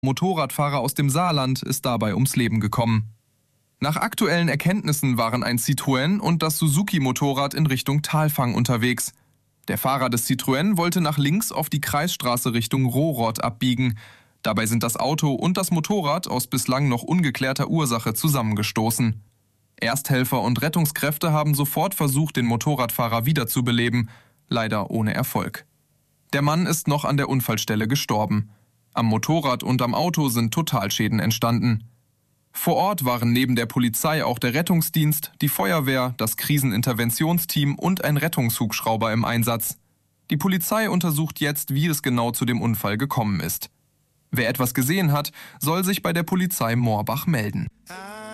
Motorradfahrer aus dem Saarland ist dabei ums Leben gekommen. Nach aktuellen Erkenntnissen waren ein Citroën und das Suzuki-Motorrad in Richtung Talfang unterwegs. Der Fahrer des Citroën wollte nach links auf die Kreisstraße Richtung Rohrott abbiegen. Dabei sind das Auto und das Motorrad aus bislang noch ungeklärter Ursache zusammengestoßen. Ersthelfer und Rettungskräfte haben sofort versucht, den Motorradfahrer wiederzubeleben, leider ohne Erfolg. Der Mann ist noch an der Unfallstelle gestorben. Am Motorrad und am Auto sind Totalschäden entstanden. Vor Ort waren neben der Polizei auch der Rettungsdienst, die Feuerwehr, das Kriseninterventionsteam und ein Rettungshubschrauber im Einsatz. Die Polizei untersucht jetzt, wie es genau zu dem Unfall gekommen ist. Wer etwas gesehen hat, soll sich bei der Polizei Morbach melden.